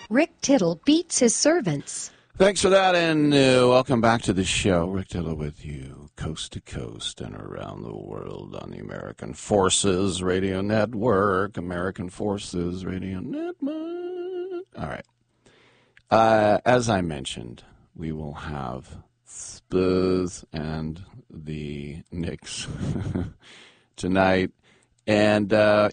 Rick Tittle beats his servants. Thanks for that, and welcome back to the show. Rick Tittle with you, coast to coast and around the world on the American Forces Radio Network. American Forces Radio Network. All right. As I mentioned, we will have Spurs and the Knicks tonight. And,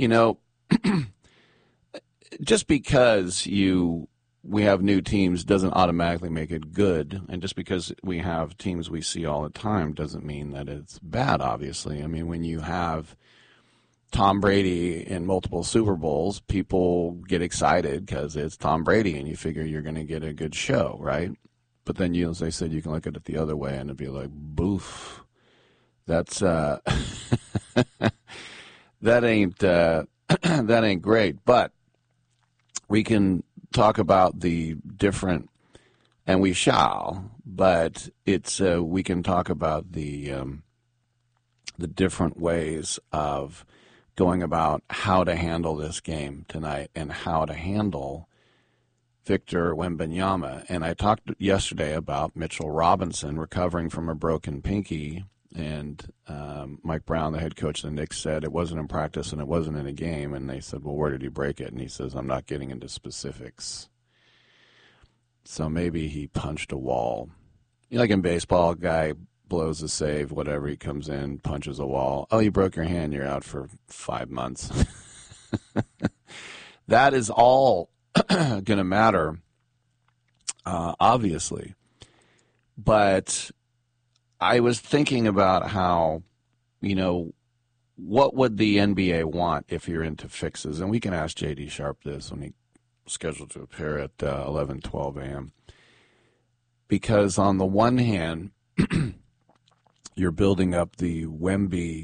just because we have new teams doesn't automatically make it good. And just because we have teams we see all the time doesn't mean that it's bad, obviously. I mean, when you have Tom Brady in multiple Super Bowls, people get excited because it's Tom Brady and you figure you're going to get a good show, right? But then, as they said, you can look at it the other way and it'd be like, boof. That's, that ain't great. But we can talk about the different, and we shall, but we can talk about the different ways of going about how to handle this game tonight and how to handle Victor Wembanyama. And I talked yesterday about Mitchell Robinson recovering from a broken pinky, and Mike Brown, the head coach of the Knicks, said it wasn't in practice and it wasn't in a game. And they said, well, where did he break it? And he says, I'm not getting into specifics. So maybe he punched a wall. Like in baseball, a guy blows a save, whatever, he comes in, punches a wall. Oh, you broke your hand, you're out for 5 months. That is all going to matter, obviously. But I was thinking about how, what would the NBA want if you're into fixes? And we can ask J.D. Sharp this when he's scheduled to appear at 11:12 a.m. Because on the one hand, you're building up the Wemby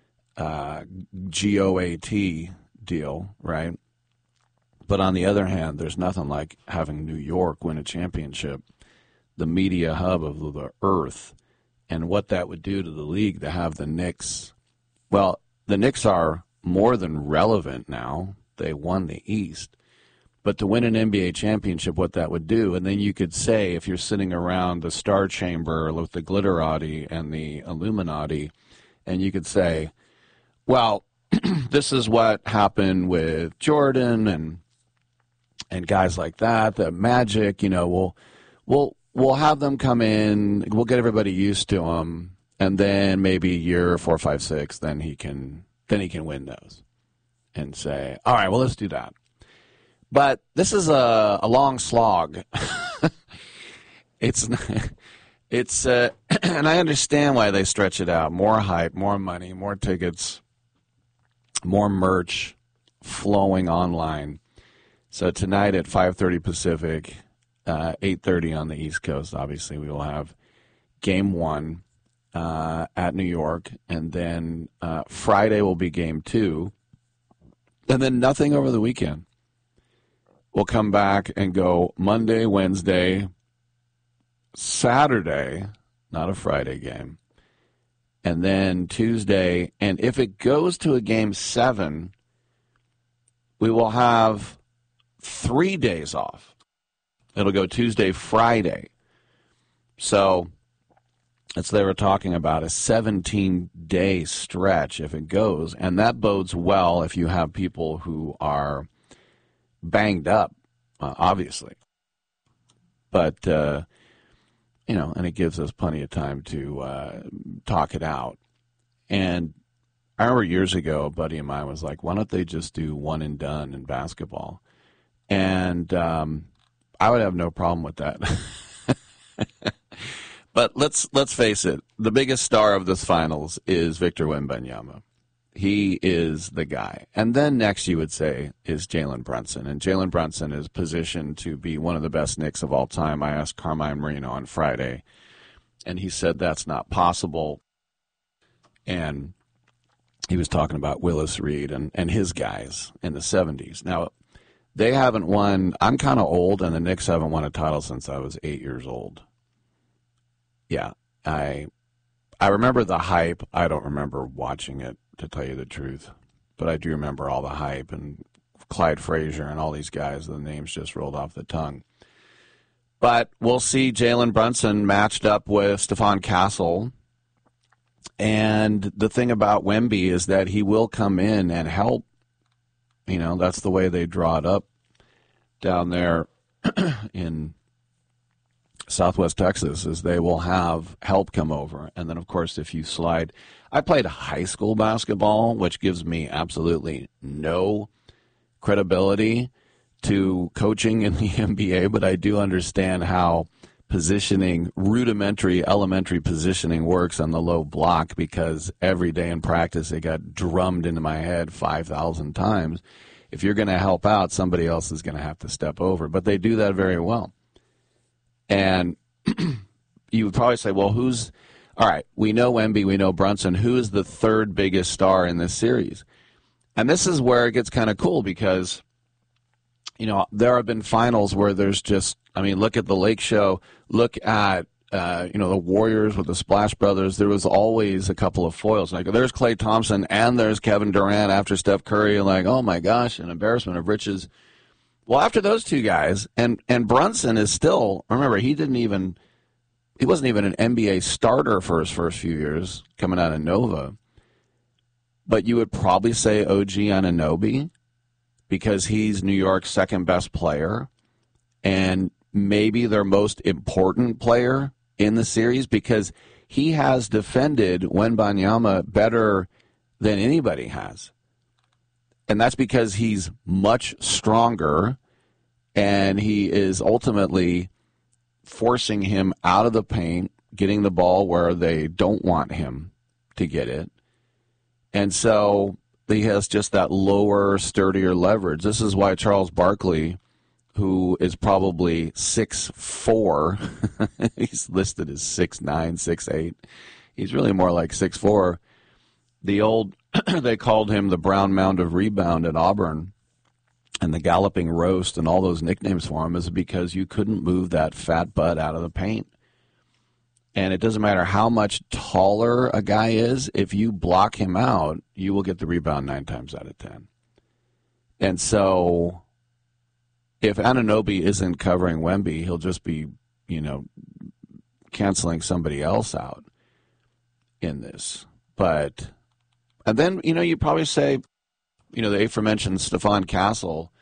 GOAT deal, right? But on the other hand, there's nothing like having New York win a championship, the media hub of the earth, and what that would do to the league to have the Knicks. Well, the Knicks are more than relevant now. They won the East. But to win an NBA championship, what that would do, and then you could say, if you're sitting around the Star Chamber with the Glitterati and the Illuminati, and you could say, well, this is what happened with Jordan and guys like that, the Magic, we'll have them come in, we'll get everybody used to them, and then maybe year 4, 5, 6, then he can win those, and say, all right, well, let's do that. But this is a long slog. It's and I understand why they stretch it out. More hype, more money, more tickets, more merch flowing online. So tonight at 5:30 Pacific, 8:30 on the East Coast, obviously, we will have Game 1 at New York. And then Friday will be Game 2. And then nothing over the weekend. We'll come back and go Monday, Wednesday, Saturday, not a Friday game, and then Tuesday. And if it goes to a Game 7, we will have 3 days off. It'll go Tuesday, Friday. So they were talking about a 17-day stretch if it goes, and that bodes well if you have people who are banged up, obviously. But, and it gives us plenty of time to talk it out. And I remember years ago, a buddy of mine was like, why don't they just do one and done in basketball? And I would have no problem with that. But let's face it, the biggest star of this finals is Victor Wembanyama. He is the guy. And then next, you would say, is Jalen Brunson. And Jalen Brunson is positioned to be one of the best Knicks of all time. I asked Carmine Marino on Friday, and he said that's not possible. And he was talking about Willis Reed and his guys in the 70s. Now, they haven't won. I'm kind of old, and the Knicks haven't won a title since I was 8 years old. Yeah, I remember the hype. I don't remember watching it, to tell you the truth. But I do remember all the hype and Clyde Frazier and all these guys. The names just rolled off the tongue. But we'll see Jalen Brunson matched up with Stephon Castle. And the thing about Wemby is that he will come in and help. You know, that's the way they draw it up down there in Southwest Texas, is they will have help come over. And then, of course, if you slide. I played high school basketball, which gives me absolutely no credibility to coaching in the NBA, but I do understand how positioning, rudimentary, elementary positioning works on the low block, because every day in practice it got drummed into my head 5,000 times. If you're going to help out, somebody else is going to have to step over. But they do that very well. And you would probably say, well, all right, we know Wemby, we know Brunson. Who is the third biggest star in this series? And this is where it gets kind of cool, because, you know, there have been finals where there's just, I mean, look at the Lake Show, look at, the Warriors with the Splash Brothers. There was always a couple of foils. Like, there's Klay Thompson and there's Kevin Durant after Steph Curry. And like, oh, my gosh, an embarrassment of riches. Well, after those two guys, and Brunson is still, remember, he wasn't even an NBA starter for his first few years coming out of Nova. But you would probably say OG Anunoby, because he's New York's second best player and maybe their most important player in the series, because he has defended Wembanyama better than anybody has. And that's because he's much stronger, and he is ultimately forcing him out of the paint, getting the ball where they don't want him to get it. And so he has just that lower, sturdier leverage. This is why Charles Barkley, who is probably 6'4", he's listed as 6'9", 6'8". He's really more like 6'4". They called him the Brown Mound of Rebound at Auburn, and the Galloping Roast and all those nicknames for him is because you couldn't move that fat butt out of the paint. And it doesn't matter how much taller a guy is, if you block him out, you will get the rebound 9 times out of 10. And so if Anunoby isn't covering Wemby, he'll just be, canceling somebody else out in this. And then, you probably say, the aforementioned Stephon Castle,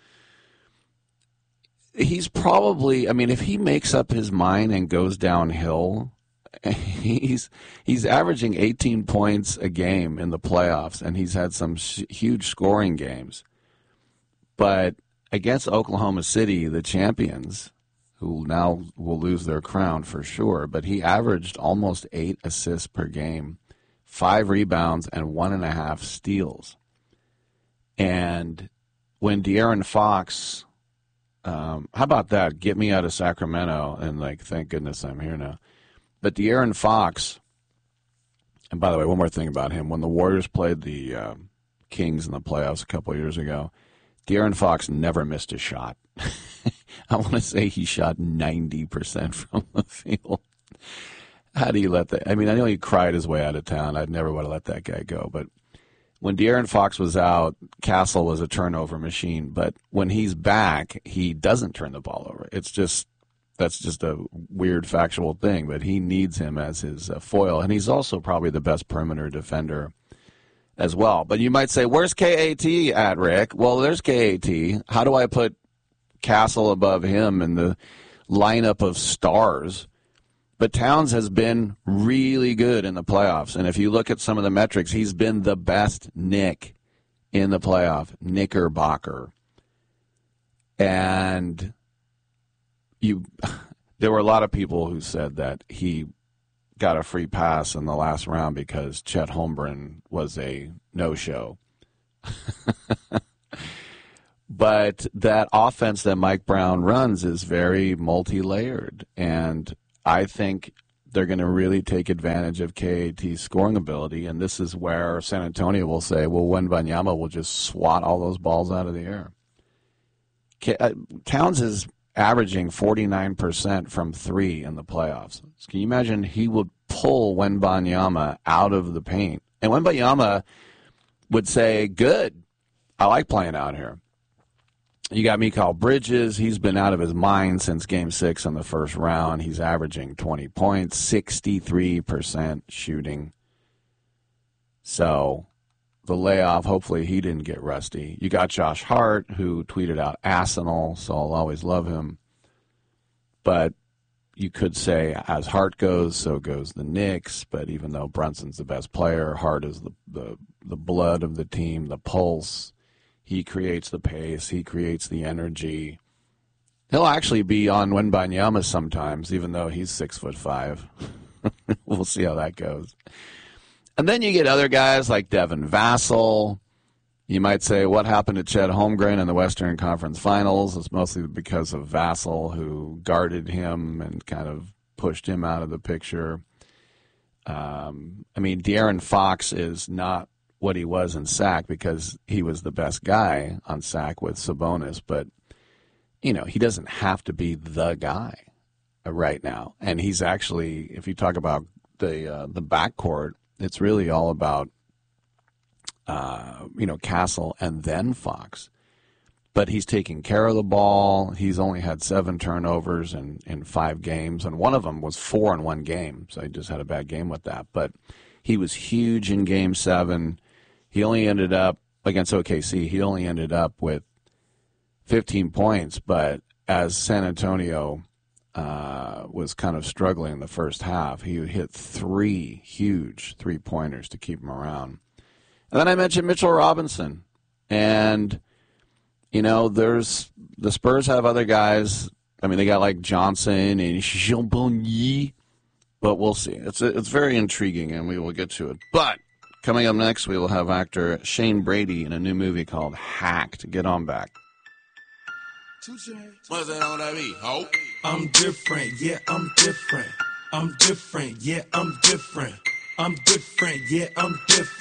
he's probably, if he makes up his mind and goes downhill, he's averaging 18 points a game in the playoffs, and he's had some huge scoring games. But against Oklahoma City, the champions, who now will lose their crown for sure, but he averaged almost 8 assists per game, 5 rebounds, and 1.5 steals. And when De'Aaron Fox, how about that? Get me out of Sacramento, and thank goodness I'm here now. But De'Aaron Fox, and by the way, one more thing about him. When the Warriors played the Kings in the playoffs a couple of years ago, De'Aaron Fox never missed a shot. I want to say he shot 90% from the field. How do you let that? I know he cried his way out of town. I'd never want to let that guy go. But when De'Aaron Fox was out, Castle was a turnover machine. But when he's back, he doesn't turn the ball over. That's just a weird factual thing. But he needs him as his foil. And he's also probably the best perimeter defender as well. But you might say, where's KAT at, Rick? Well, there's KAT. How do I put Castle above him in the lineup of stars? But Towns has been really good in the playoffs. And if you look at some of the metrics, he's been the best Nick in the playoff, Knickerbocker. And there were a lot of people who said that he got a free pass in the last round because Chet Holmgren was a no-show. But that offense that Mike Brown runs is very multi-layered, and I think they're going to really take advantage of KAT's scoring ability, and this is where San Antonio will say, well, Wembanyama will just swat all those balls out of the air. Towns is averaging 49% from 3 in the playoffs. Can you imagine he would pull Wembanyama out of the paint? And Wembanyama would say, good, I like playing out here. You got Mikal Bridges. He's been out of his mind since Game 6 in the first round. He's averaging 20 points, 63% shooting. So the layoff, hopefully he didn't get rusty. You got Josh Hart, who tweeted out Arsenal, so I'll always love him. But you could say as Hart goes, so goes the Knicks. But even though Brunson's the best player, Hart is the blood of the team, the pulse. He creates the pace. He creates the energy. He'll actually be on Wembanyama sometimes, even though he's 6'5". We'll see how that goes. And then you get other guys like Devin Vassell. You might say, what happened to Chet Holmgren in the Western Conference Finals? It's mostly because of Vassell, who guarded him and kind of pushed him out of the picture. De'Aaron Fox is not what he was in SAC because he was the best guy on SAC with Sabonis. But, he doesn't have to be the guy right now. And he's actually, if you talk about the backcourt, it's really all about, Castle and then Fox. But he's taking care of the ball. He's only had 7 turnovers in 5 games, and one of them was 4 in one game, so he just had a bad game with that. But he was huge in Game 7. He only ended up, against OKC, he only ended up with 15 points, but as San Antonio was kind of struggling in the first half, he hit 3 huge three-pointers to keep him around. And then I mentioned Mitchell Robinson. And, there's the Spurs have other guys. They got like Johnson and Chambonny, but we'll see. It's very intriguing, and we will get to it. But coming up next, we will have actor Shane Brady in a new movie called Hacked. Get on back. What's that on that beat, ho? I'm different, yeah, I'm different. I'm different, yeah, I'm different. I'm different, yeah, I'm different.